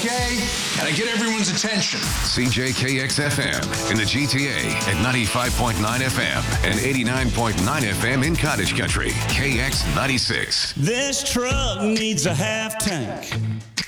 okay? And I get everyone's attention. CJKX-FM in the GTA at 95.9 FM and 89.9 FM in Cottage Country. KX96. This truck needs a half tank.